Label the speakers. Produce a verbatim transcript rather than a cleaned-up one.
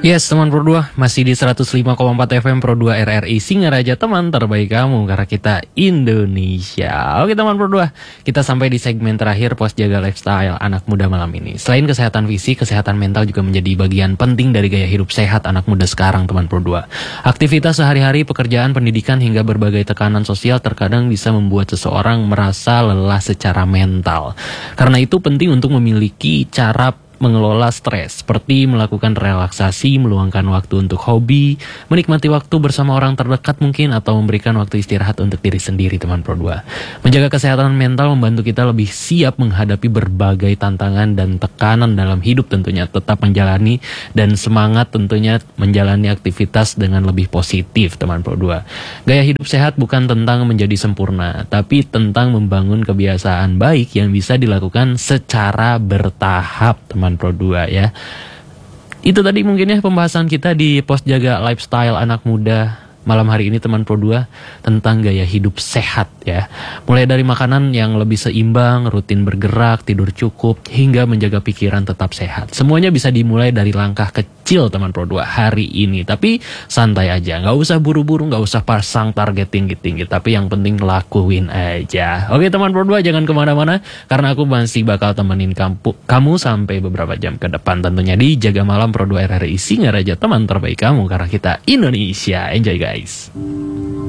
Speaker 1: Yes, teman Pro dua, masih di seratus lima koma empat F M Pro dua R R I Singaraja, teman terbaik kamu, karena kita Indonesia. Oke teman Pro dua, kita sampai di segmen terakhir pos jaga lifestyle anak muda malam ini. Selain kesehatan fisik, kesehatan mental juga menjadi bagian penting dari gaya hidup sehat anak muda sekarang teman Pro dua. Aktivitas sehari-hari, pekerjaan, pendidikan, hingga berbagai tekanan sosial terkadang bisa membuat seseorang merasa lelah secara mental. Karena itu penting untuk memiliki cara mengelola stres, seperti melakukan relaksasi, meluangkan waktu untuk hobi, menikmati waktu bersama orang terdekat mungkin, atau memberikan waktu istirahat untuk diri sendiri teman Pro dua. Menjaga kesehatan mental membantu kita lebih siap menghadapi berbagai tantangan dan tekanan dalam hidup tentunya, tetap menjalani dan semangat tentunya menjalani aktivitas dengan lebih positif teman Pro dua. Gaya hidup sehat bukan tentang menjadi sempurna, tapi tentang membangun kebiasaan baik yang bisa dilakukan secara bertahap teman Pro dua ya. Itu tadi mungkin ya pembahasan kita di pos jaga lifestyle anak muda malam hari ini teman Pro dua, tentang gaya hidup sehat ya. Mulai dari makanan yang lebih seimbang, rutin bergerak, tidur cukup, hingga menjaga pikiran tetap sehat. Semuanya bisa dimulai dari langkah kecil teman Pro dua hari ini. Tapi santai aja, nggak usah buru-buru, nggak usah pasang target tinggi-tinggi, tapi yang penting lakuin aja. Oke teman Pro dua, jangan kemana-mana, karena aku masih bakal temenin kamu, kamu sampai beberapa jam ke depan tentunya di Jaga Malam Pro dua R R I Singaraja, teman terbaik kamu, karena kita Indonesia. Enjoy guys.